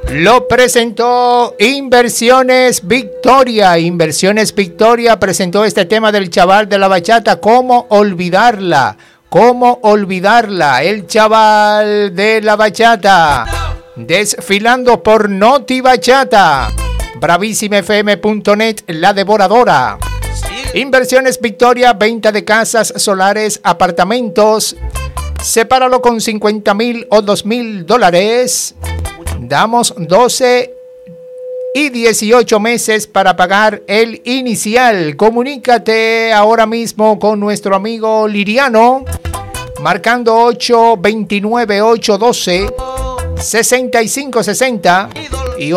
Lo presentó Inversiones Victoria. Inversiones Victoria presentó este tema del chaval de la bachata. ¿Cómo olvidarla? ¿Cómo olvidarla? El chaval de la bachata. Desfilando por Noti Bachata. BravísimaFM.net, la devoradora. Inversiones Victoria, venta de casas, solares, apartamentos. Sepáralo con 50,000 o $2,000. Damos 12 y 18 meses para pagar el inicial. Comunícate ahora mismo con nuestro amigo Liriano, marcando 829-812-6560 y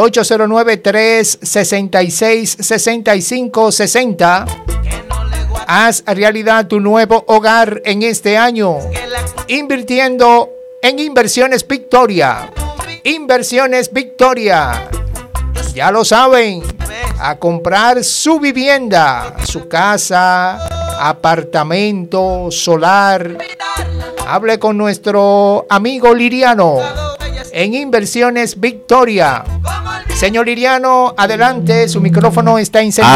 809-366-6560. Haz realidad tu nuevo hogar en este año, invirtiendo en Inversiones Victoria. Inversiones Victoria. Ya lo saben, a comprar su vivienda, su casa, apartamento, solar. Hable con nuestro amigo Liriano en Inversiones Victoria. Señor Liriano, adelante, su micrófono está encendido.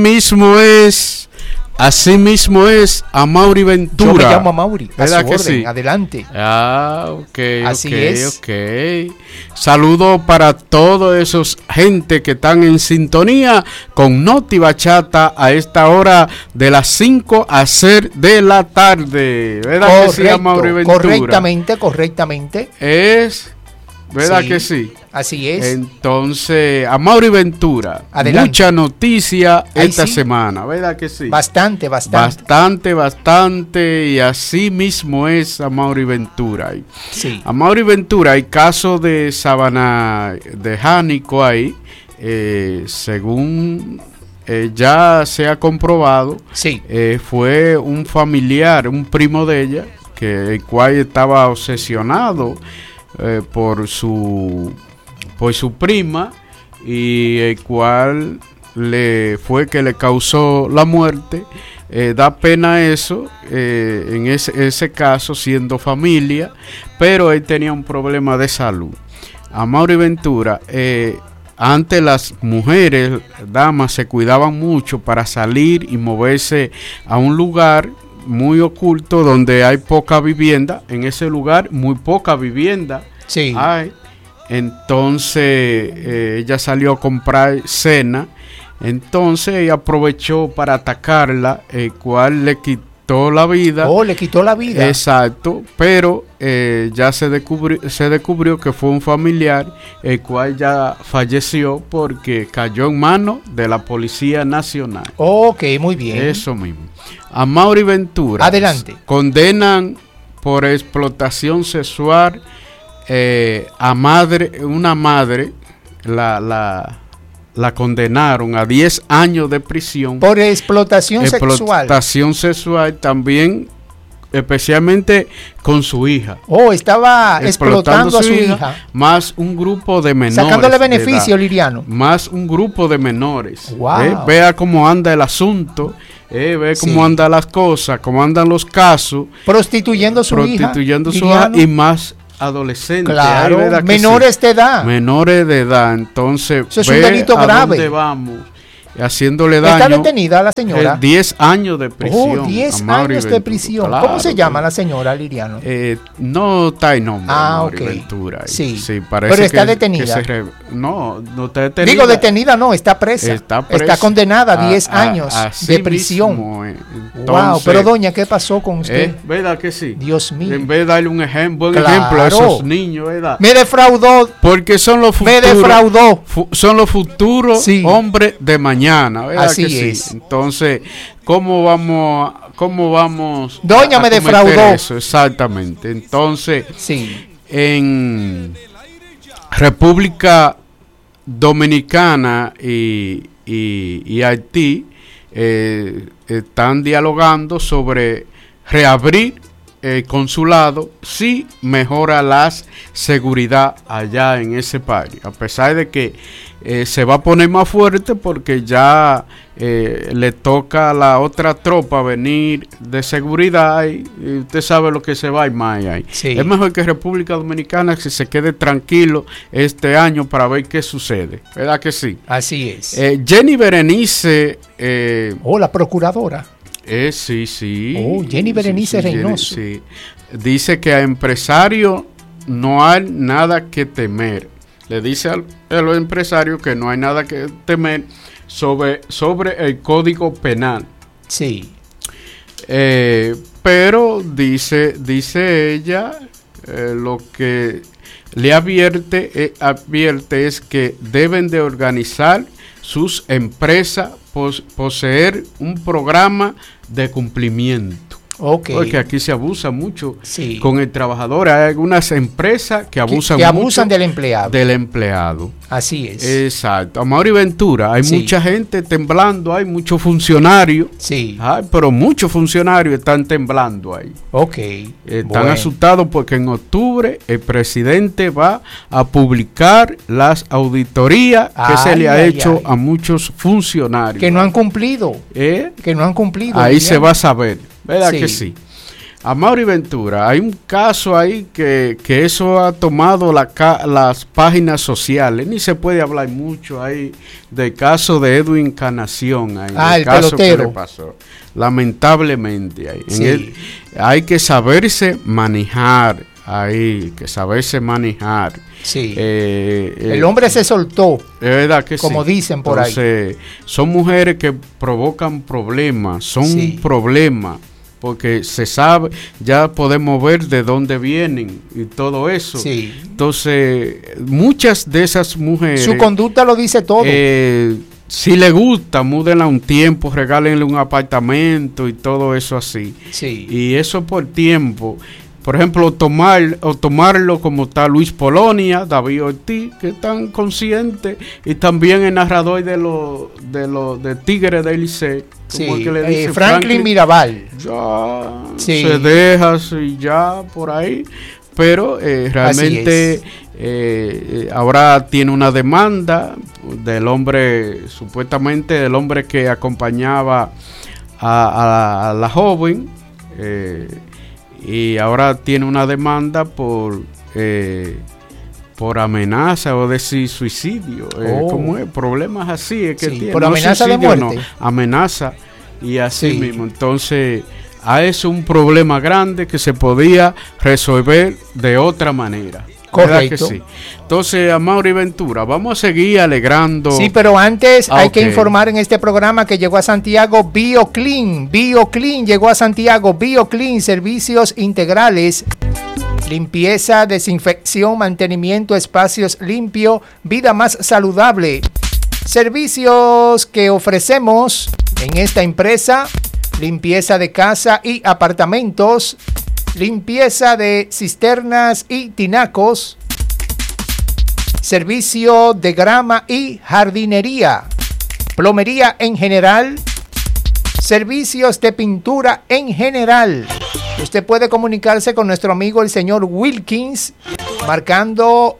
Así mismo es, Amaury Ventura. Yo me llamo Amaury, a su ¿Verdad que orden, sí? adelante. Ok. Así es. Ok. Saludo para todos esos gente que están en sintonía con Noti Bachata a esta hora de las 5 a 6 de la tarde. ¿Verdad Correcto, que sí, Amaury Ventura? Correctamente. Es... ¿Verdad Sí, que sí? Así es. Entonces, Amaury Ventura, Adelante. mucha noticia esta sí. semana, ¿verdad que sí? Bastante. Y así mismo es Amaury Ventura. Sí. Amaury Ventura, hay caso de Sabana de Jánico ahí, según ya se ha comprobado, Sí. fue un familiar, un primo de ella, el cual estaba obsesionado por su prima, y el cual le causó la muerte. Da pena eso, en ese caso, siendo familia, pero él tenía un problema de salud. Amaury Ventura, antes las mujeres, damas, se cuidaban mucho para salir y moverse a un lugar muy oculto donde hay poca vivienda. En ese lugar muy poca vivienda Sí. hay. Entonces ella salió a comprar cena. Entonces ella aprovechó para atacarla, el cual le quitó la vida. Le quitó la vida. Exacto, pero ya se descubrió que fue un familiar, el cual ya falleció porque cayó en manos de la Policía Nacional. Ok, muy bien. Eso mismo. Amaury Ventura. Adelante. Condenan por explotación sexual a una madre, la condenaron a 10 años de prisión. Por explotación sexual. Explotación sexual también, especialmente con su hija. Estaba explotando a su hija. Más un grupo de menores. Sacándole beneficio, Liriano. Más un grupo de menores. Wow. Vea cómo anda el asunto. Ve cómo andan las cosas, cómo andan los casos. Prostituyendo a su hija. Y más adolescentes. Claro, menores de edad. Menores de edad. Entonces, eso es un delito grave. ¿Dónde vamos? Haciéndole daño. ¿Está detenida la señora? 10 años de prisión. 10 años de prisión. Claro, ¿cómo se llama la señora, Liriano? No está en nombre. Ok. Ventura. Sí, parece. Pero está detenida. No está detenida. Digo, detenida no, está presa. Está condenada a 10 años de prisión. Entonces, wow, pero doña, ¿qué pasó con usted? ¿Verdad que sí? Dios mío. En vez de darle un buen ejemplo a esos niños, ¿verdad? Me defraudó. Porque son los futuros. Me defraudó. Son los futuros hombres de mañana. Así que es. Sí? Entonces, ¿cómo vamos? Doña me defraudó. Eso? Exactamente. Entonces, sí. En República Dominicana y Haití están dialogando sobre reabrir consulado sí mejora la seguridad allá en ese país, a pesar de que se va a poner más fuerte porque ya le toca a la otra tropa venir de seguridad y usted sabe lo que se va a ir más ahí. Sí. Es mejor que República Dominicana que se quede tranquilo este año para ver qué sucede, ¿verdad que sí? Así es. Jenny Berenice la procuradora. Sí. Jenny Berenice Reynoso. Sí. Dice que a empresarios no hay nada que temer. Le dice a los empresarios que no hay nada que temer sobre el Código Penal. Sí. Pero dice ella, lo que le advierte es que deben de organizar sus empresas, poseer un programa de cumplimiento. Okay. Porque aquí se abusa mucho con el trabajador. Hay algunas empresas que abusan mucho del empleado. Del empleado. Así es. Exacto. Amaury Ventura, hay mucha gente temblando, hay muchos funcionarios. Sí. Pero muchos funcionarios están temblando ahí. Están asustados porque en octubre el presidente va a publicar las auditorías que se le ha hecho a muchos funcionarios. Que no han cumplido. Que no han cumplido. Ahí se va a saber. ¿Verdad que sí? Amaury Ventura, hay un caso ahí que eso ha tomado las páginas sociales. Ni se puede hablar mucho ahí del caso de Edwin Encarnación. El caso pelotero. Que le pasó. Lamentablemente. Ahí. Hay que saberse manejar ahí, Sí. El hombre se soltó. Es verdad que como dicen por ahí. Son mujeres que provocan problemas, son problemas. Porque se sabe, ya podemos ver de dónde vienen y todo eso. Sí. Entonces, muchas de esas mujeres... Su conducta lo dice todo. Si le gusta, múdenla un tiempo, regálenle un apartamento y todo eso así. Sí. Y eso por tiempo. Por ejemplo, tomarlo como está Luis Polonia, David Ortiz, que están conscientes, y también el narrador de Tigre del Licey, como el que le dice Franklin Mirabal. Ya se deja y ya por ahí, pero realmente ahora tiene una demanda del hombre, supuestamente del hombre que acompañaba a la joven. Y ahora tiene una demanda por amenaza o decir suicidio. ¿Cómo es? Problemas así es que tiene. Por amenaza suicidio, de muerte. No, amenaza y así mismo. Entonces, es un problema grande que se podía resolver de otra manera. Correcto. Que sí. Entonces, Amaury Ventura, vamos a seguir alegrando. Sí, pero antes hay que informar en este programa que llegó a Santiago BioClean. BioClean llegó a Santiago. BioClean, servicios integrales, limpieza, desinfección, mantenimiento, espacios limpios, vida más saludable. Servicios que ofrecemos en esta empresa: limpieza de casa y apartamentos, limpieza de cisternas y tinacos, servicio de grama y jardinería, plomería en general, servicios de pintura en general. Usted puede comunicarse con nuestro amigo el señor Wilkins marcando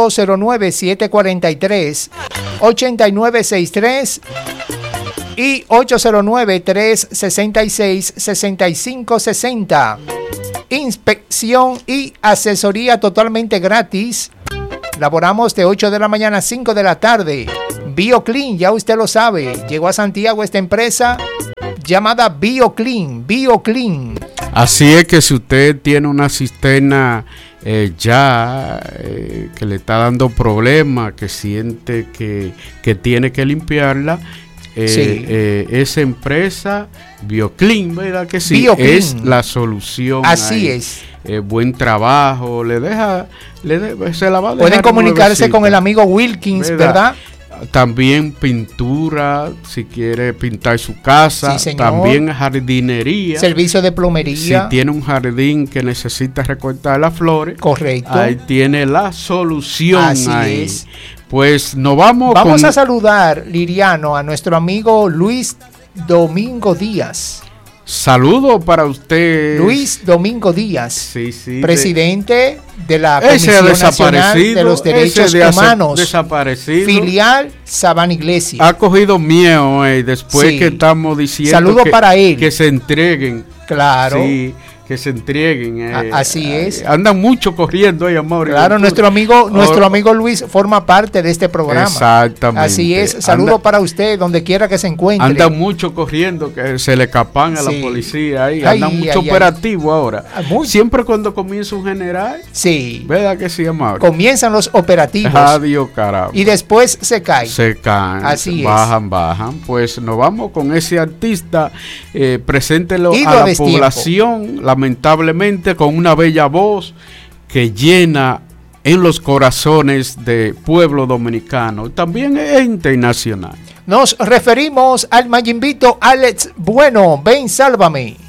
809-743-8963 y 809-366-6560. Inspección y asesoría totalmente gratis. Laboramos de 8 de la mañana a 5 de la tarde. BioClean, ya usted lo sabe. Llegó a Santiago esta empresa llamada BioClean. BioClean. Así es que si usted tiene una cisterna que le está dando problemas, que siente que tiene que limpiarla, esa empresa BioClean, ¿verdad que sí? BioClean es la solución. Así es. Buen trabajo, se la va a dejar. Pueden comunicarse con el amigo Wilkins, ¿verdad? También pintura, si quiere pintar su casa, sí, también jardinería. Servicio de plomería. Si tiene un jardín que necesita recortar las flores, correcto, ahí tiene la solución. Así ahí es. Pues nos vamos a saludar, Liriano, a nuestro amigo Luis Domingo Díaz. Saludo para usted, Luis Domingo Díaz, sí, presidente de la Comisión Nacional de los Derechos Humanos, desaparecido, filial Sabana Iglesia. Ha cogido miedo después que estamos diciendo saludo para él, que se entreguen. Claro. Sí, que se entreguen. Así es. Andan mucho corriendo ahí, amor. Claro, nuestro amigo Luis forma parte de este programa. Exactamente. Así es. Saludo para usted, donde quiera que se encuentre. Andan mucho corriendo, que se le escapan a la policía ahí. Andan mucho operativo ahora. Siempre cuando comienza un general. Sí. ¿Verdad que sí, amor? Comienzan los operativos. Adiós, caramba. Y después se caen. Se caen. Así bajan. Pues nos vamos con ese artista. Preséntelo a la población. Lamentablemente, con una bella voz que llena en los corazones de pueblo dominicano, también es internacional. Nos referimos al mayimbito Alex Bueno, ven, sálvame.